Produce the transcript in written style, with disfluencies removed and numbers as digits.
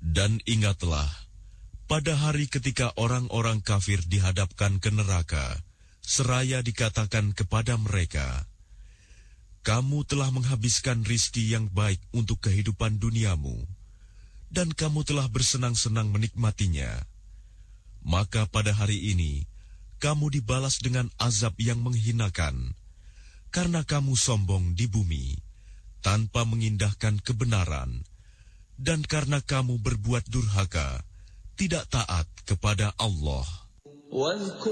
Dan ingatlah, pada hari ketika orang-orang kafir dihadapkan ke neraka, seraya dikatakan kepada mereka, kamu telah menghabiskan rizki yang baik untuk kehidupan duniamu, dan kamu telah bersenang-senang menikmatinya. Maka pada hari ini, kamu dibalas dengan azab yang menghinakan, karena kamu sombong di bumi, tanpa mengindahkan kebenaran, dan karena kamu berbuat durhaka, tidak taat kepada Allah.